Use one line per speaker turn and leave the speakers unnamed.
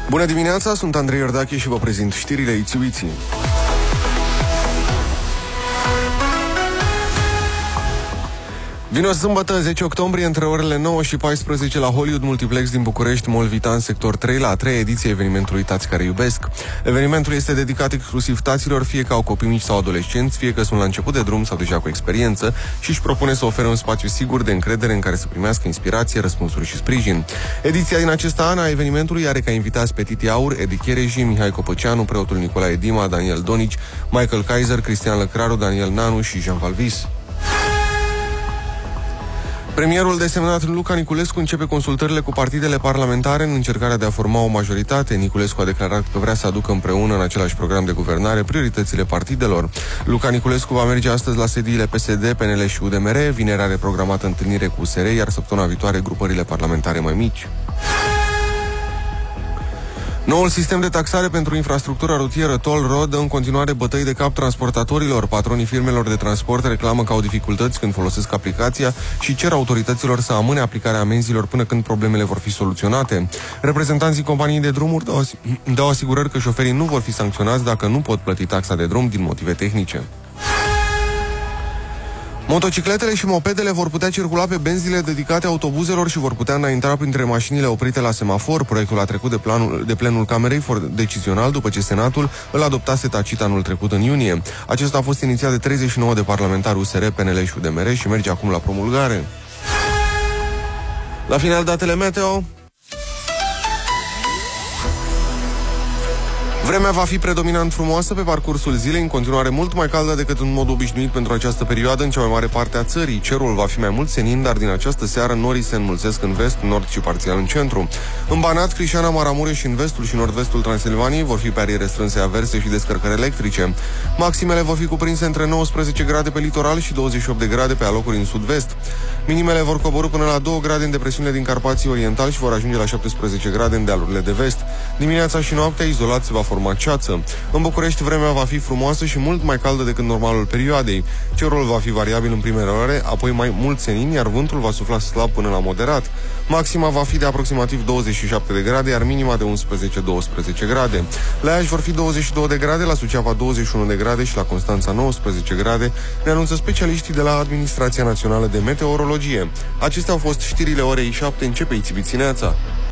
Bună dimineața, sunt Andrei Iordache și vă prezint știrile Iți-Uiți. Vineri sâmbătă, 10 octombrie, între orele 9 și 14 la Hollywood Multiplex din București, Mall Vitan, sector 3, la a treia ediție evenimentului Tați care iubesc. Evenimentul este dedicat exclusiv taților, fie că au copii mici sau adolescenți, fie că sunt la început de drum sau deja cu experiență, și își propune să ofere un spațiu sigur de încredere în care să primească inspirație, răspunsuri și sprijin. Ediția din acest an a evenimentului are ca invitați pe Titi Aur, Edi Chereji, Mihai Copăceanu, preotul Nicolae Dima, Daniel Donici, Michael Kaiser, Cristian Lăcraru, Daniel Nanu și Jean Valvis. Premierul desemnat Luca Niculescu începe consultările cu partidele parlamentare în încercarea de a forma o majoritate. Niculescu a declarat că vrea să aducă împreună în același program de guvernare prioritățile partidelor. Luca Niculescu va merge astăzi la sediile PSD, PNL și UDMR, vineri are programată întâlnire cu USR, iar săptămâna viitoare grupările parlamentare mai mici. Noul sistem de taxare pentru infrastructura rutieră Toll Road dă în continuare bătăi de cap transportatorilor. Patronii firmelor de transport reclamă că au dificultăți când folosesc aplicația și cer autorităților să amâne aplicarea amenzilor până când problemele vor fi soluționate. Reprezentanții companiei de drumuri dau asigurări că șoferii nu vor fi sancționați dacă nu pot plăti taxa de drum din motive tehnice. Motocicletele și mopedele vor putea circula pe benzile dedicate autobuzelor și vor putea înainta printre mașinile oprite la semafor. Proiectul a trecut de plenul Camerei decizional după ce Senatul îl adoptase tacit anul trecut în iunie. Acesta a fost inițiat de 39 de parlamentari USR, PNL și UDMR și merge acum la promulgare. La final, datele meteo. Vremea va fi predominant frumoasă pe parcursul zilei, în continuare mult mai caldă decât în mod obișnuit pentru această perioadă în cea mai mare parte a țării. Cerul va fi mai mult senin, dar din această seară norii se înmulțesc în vest, nord și parțial în centru. În Banat, Crișana, Maramureș și în vestul și nord-vestul Transilvaniei vor fi pe ariere strânse averse și descărcări electrice. Maximele vor fi cuprinse între 19 grade pe litoral și 28 de grade pe alocuri în sud-vest. Minimele vor coborî până la 2 grade în depresiune din Carpații Oriental și vor ajunge la 17 grade în dealurile de vest. Dimineața și noaptea izolat se va forma ceață. În București vremea va fi frumoasă și mult mai caldă decât normalul perioadei. Cerul va fi variabil în primele ore, apoi mai mult senin, iar vântul va sufla slab până la moderat. Maxima va fi de aproximativ 27 de grade, iar minima de 11-12 grade. La Iași vor fi 22 de grade, la Suceava 21 de grade și la Constanța 19 grade, ne anunță specialiștii de la Administrația Națională de Meteorologie. Acestea au fost știrile orei 7, începe Iți-Bițineața.